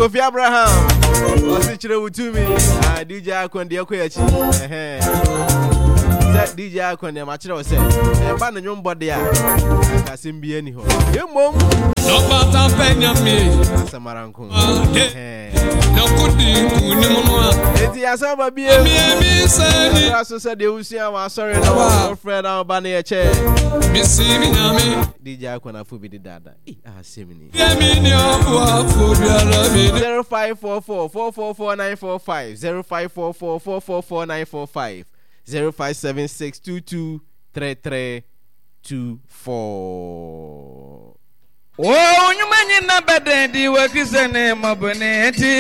Kofi Abraham. Osichire wutumi. DJ Akonde yakoyachi. DJ Akonde machire wo se. E ba no nwombo de a. Akasimbi ani ho. Yemom. No bata penya me. Samaranko. No kudi kuni munwa. Eti asaba bie. Mi sani. Aso se de usia wa sorry no friend am ba na ye che. Mi si mi nyame. DJ Akonde fu bi di dada. Asemini. Yemi ni afu afu biara mi. 0544444945 0544444945 0576223324. Oh, you man na bed di work is a name of Bonnetti.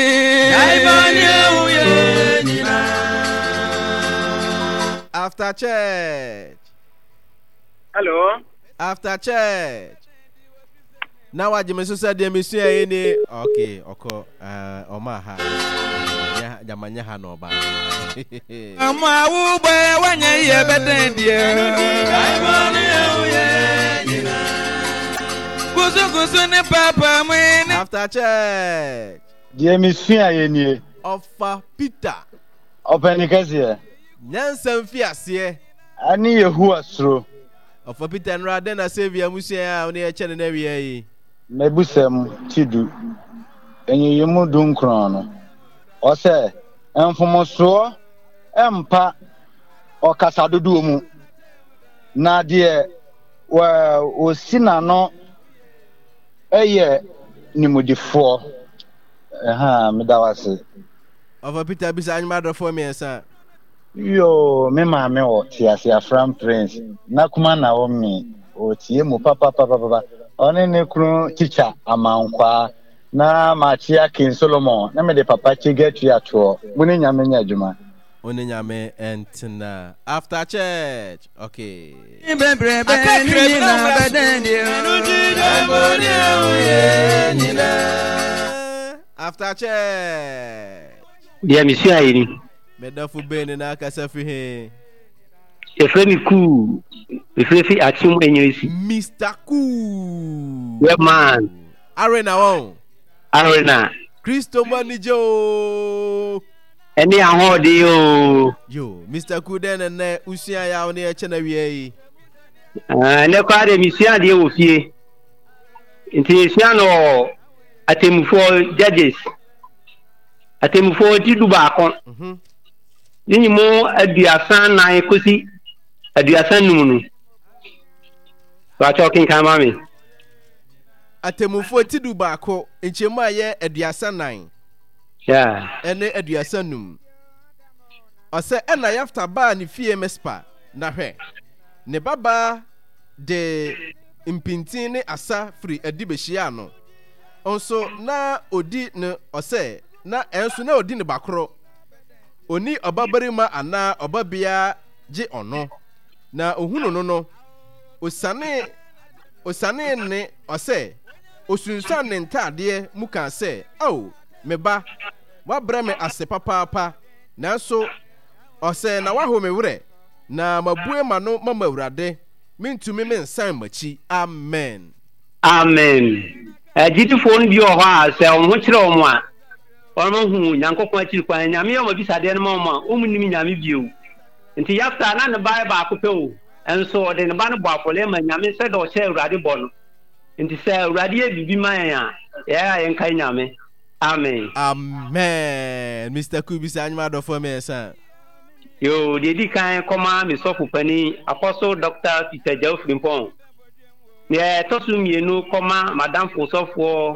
After church. Hello. After church. Now I just said the mission any okay, oko omaha. Ya jamanya ha no ba. Ama wo ba wanya ye beden dia. Kuzu ne papa mwene. After church. The mission ayeni. Ofa Peter. Openikase. Nyansan fi ase. Ani yehu asro. Ofa Peter nra den na savior musia oni e chene na wiye yi. Mebusem tidu. Enyi yemu dunkron no. Ose enfomoso empa okasadodo mu. Na de osina no eye nimudifo. Medawase. Ofa Peter bisa anyma do for me esa. Yo, me maame o tiase afram prince. Na kuma na wo me o tie mu papa. One ne kru teacher amankwa na machia kin Solomon na me de papa chigetu ato muni nyame nya adwuma oni nyame entina after church okay after church dia mission ayini medafu bene na akasa fi he efremi ku efrefi atum enyesi Mr. Cool yeah man arena Christo Manijo eni ahode yo Mr. Cool den na usia ya oni e chena wie ne kwa de mission de wo fie nti mission no atemufo judges atemufo tidu ba akon nini mo aduasan nan kosi aduasan numunu wa talking kama me atemufo tidu ba akon enchema ye aduasan nan ene aduasan num ose ena yafta ba ni fie mespa na hwe ne baba de impintin ne asa free adibehia no onso na odi ne ose na enso na odi ne bakro oni obabarima ana obabia je ono na ohunu no osane ne ose osunsan ne ntade muka se meba wabra me ase papa nanso ose na waho me wure na mabue ma no mama awurade mentumi me nsan machi amen jiti phone bi o ha se o ho kire o mo a o hu nyankopon akiri kwan nyame o mabisa de no ma o munimi nyame bio nti yafta na ne bible akope o enso de ne ba no bo afole ma nyame se do che awurade bo no nti se awurade e bibi man ya yen kan nyame amen Mr. Kubisa anyma do for me san yo dedi kan koma me sofu pani apostle Dr. Peter Jawfrimpon ne tosu mienu koma madam fo sofo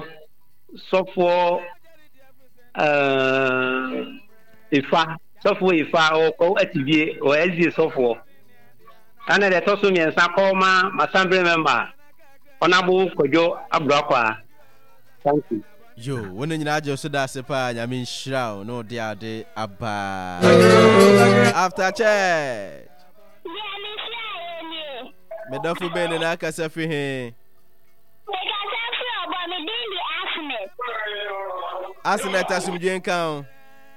ifa o ko atibie o ezi sofo ana de tosu mien sa koma assembly member honorable Kojo Abrakwa. Thank you. Yo, wona nyina ajo so da sepa nyame nhyira no de ade aba. After church. Me dafu bene na akasa fi he. Asnet asumje nkan.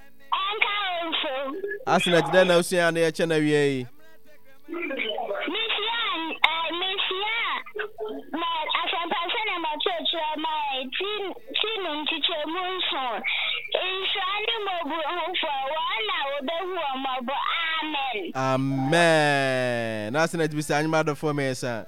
Asnet de na usia na ye che na wie. Amen. That's not to be saying matter for me, sir.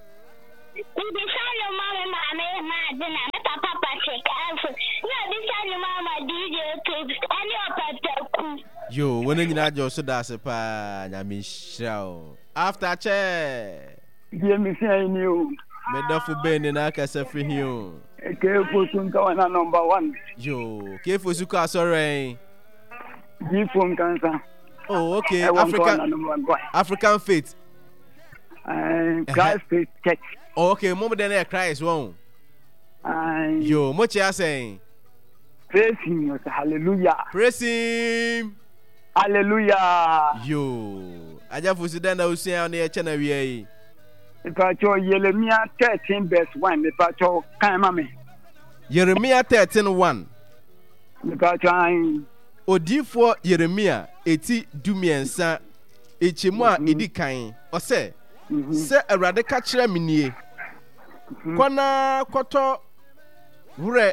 Yo, when you not just so that's a pa, I mean, show after chair. Dear me, saying you. Medafu Ben and I can say for you. Careful, soon go on number one. Yo, careful, Suka, sorry. Give phone cancer. Oh, okay. African faith. Christ faith church. Oh, okay. More than a Christ won't. Yo, much you are saying? Praise him. Hallelujah. Praise him. Hallelujah. Yo, I just was then I was saying on the channel. If I show Jeremiah 13 verse 1, if I show Kamame. Jeremiah 13:1. If I show Odifo Jeremiah eti dumiensa echemu a edikan o se Awurade ka kire menie kwana kwoto wure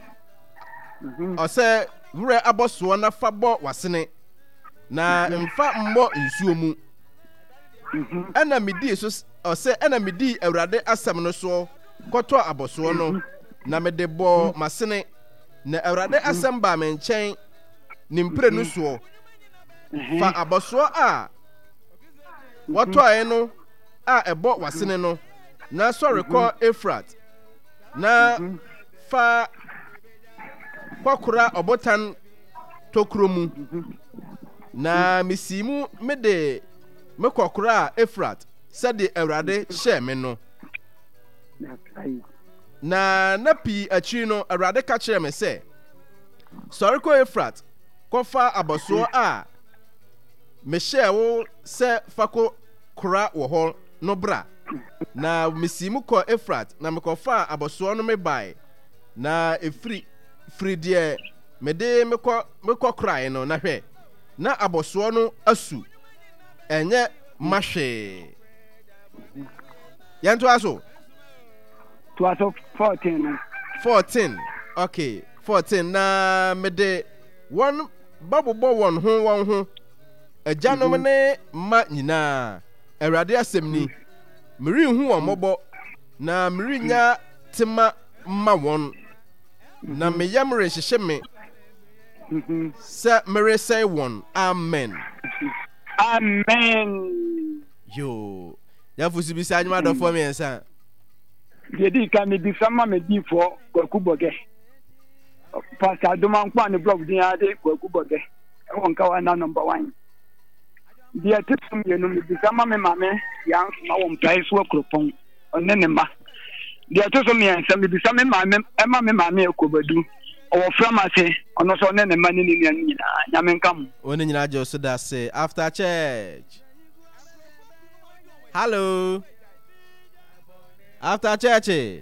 o se wure aboso na fabo wasene na mfa mbo nsuo mu ana medi so o se ana medi Awurade asem no so kwoto aboso no na mede bo masene na Awurade asem ba me nchen nimpre no so fa aboso a wato ayeno a ebo wasene no na sorry call Efrat na fa kwakura obotan tokromu na misimu mede mekwakura Efrat sade Awurade hye me no na napi achi no Awurade ka kire me se sorry call Efrat kofa aboso a mehye wo se fako kura wo ho no bra na misimu ko Efrat na mekofa aboso no me bai na free de mede meko krai no na hwe na aboso no asu enye mahwe yanto aso 14 okay 14 na mede one babu bo won ho ajanom ne ma nyina Awurade asem ni miri hu won mobo na miri nya tema ma won na me yamre hyehye me sa mere say won amen yo ya fusi bi sa anyuma do fo me ensa Jedi ka me di sama me di fo kwakuboge Pastor Domankwa ne blog din ade kwakuboge won ka wa na number 1 dia tipum ye no me di sama me mame yan ma won price wo kropon onene ma dia to so me ensa me di sama mame e ma me mame ekobadu o framase ono so onene ma ni ni nyina nyame nkam oni nyina jo so da say after church hello after church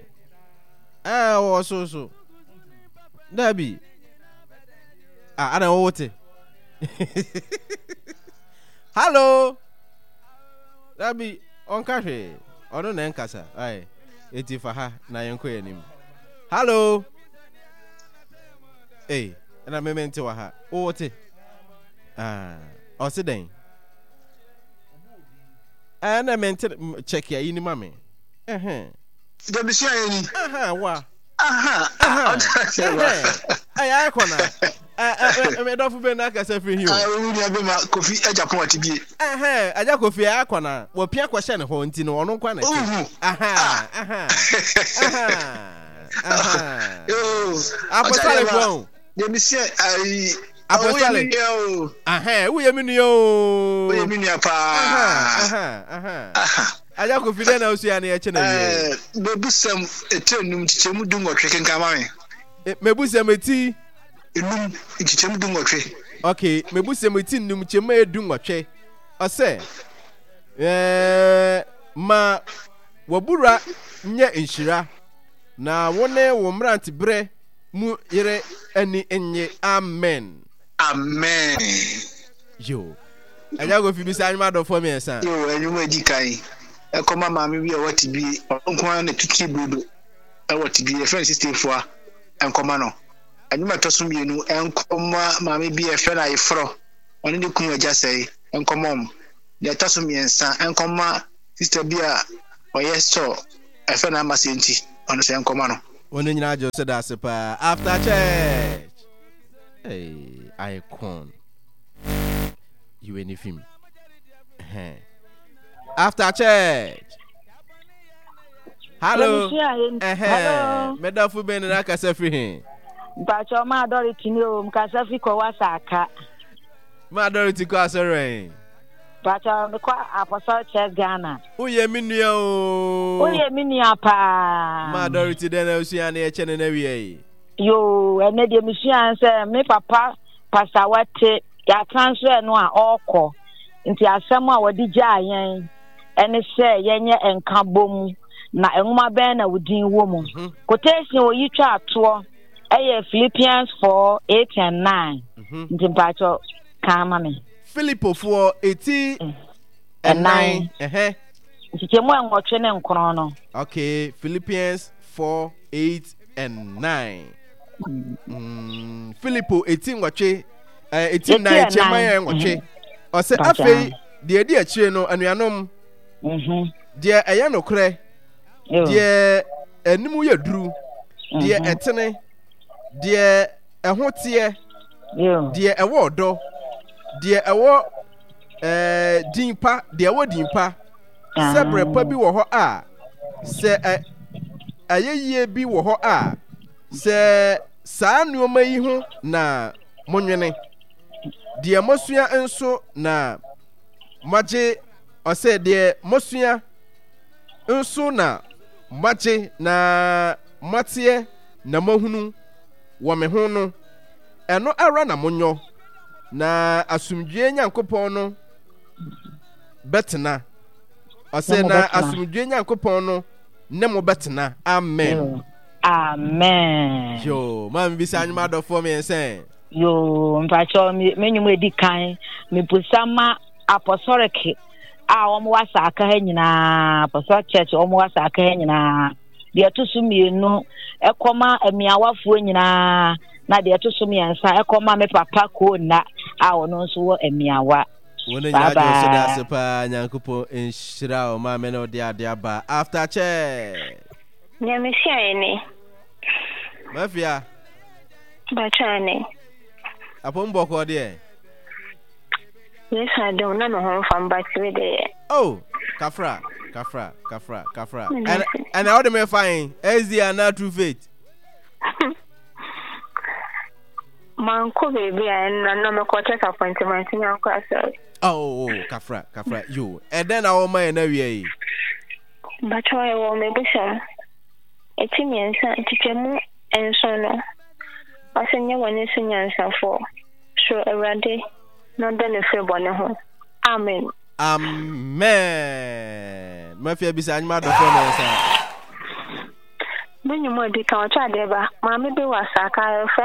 so Dabi ana wote hello Dabi on kahwe ono na nkasa ai eti fa ha na yenko yanim hello na mementi wa ha wote osiden ana mente check ya yini mame Dabi sia yini wa ay kona me do fu be na ka se fi hi o we dey be ma Kofi Ejapon atibie aja Kofi akona wo pia kwa hye ne ho nti no ono kwa na ti apostolic one Dabi sia ai apostolic wo ye minu yo wo ye minu pa aja Kofi de na osia na ye che na wie mebusam etenum chichemu dungotwe kenkama me mebusam eti enum chichemu dungotwe okay mebusam eti num chema edungotwe ose ma wabura nye enhira na wone wo mrant bre mu yere ani enye amen yo aja Kofi bi sa anyuma do for me ensa yo anyuma di kai ekoma maami wi awati bi onkwan na tuti budo awati bi friend sister fo enkoma no anuma to so mienu enkoma maame bi efe na ifro oni ne kun agya sei enkomom de to so miensa enkoma sister bi a oyeso efe na amasenti ono se enkoma no oni nyina jo se da se pa after church hey icon you any film after church hello hello medafu ben na kasa free hin bacho ma authority ni o mkasa fi ko wasaka ma authority ko asore bacho me ko Apostle Church Ghana uye minua o uye minua pa ma authority den na usua na eche na wie yo ene de misua se me papa pastor wate ya transfer no a okọ nti asem a wodi gya yen ene se yenye enka bom na enwuma ben na wudin wo mu quotation oyi twa ato Philippians 4:8 and 9 nti mpacho kama me Philippo 4:8 and 9 nti mu enwotwe ne nkron no okay Philippians 4:8 and 9 Philippo 18 ngwatwe 18 chema ya ngwatwe ose afei de edi akire no anuanom de eya nokre de animu yaduru de etene de ehotie de ewo odo de ewo dinpa de ewo dinpa sebre pa bi wo ho a se ayeye bi wo ho a se saa nuoma yi ho na monwene de mosua enso na maje ose de mosua enso na maje na matie na mahunu wo me ho no eno ara na monyo na asumdwe nyankopon no betena ose na asumdwe nyankopon no ne mo betena amen amen yo mam bi sanyuma do for me ensen yo mpacho menyum edi kan me pusama apostolic a omo wasa aka ha nyina Apostle Church omo wasa aka ha nyina de atosu mienu ekoma amiawafuo nyina na de atosu miensa ekoma me papa ko na a ono nso wo amiawa wona nya jo so da sepa nyankopo enhyira o ma me no de ade aba after church nyamisia ene mafia bachane apombo ko de yes I don't know how from back there oh kafra and how them fine easy and not true faith manko baby and no me ko check appointment nyanko asel oh kafra you and then our man na wie but why wo me busha etimiensa tichemu enso no asenya woni sunyansa for so erade no benefit bone ho amen mafia bisa anyma do for me sa benyu mo di ka o cha de ba ma me be wasa ka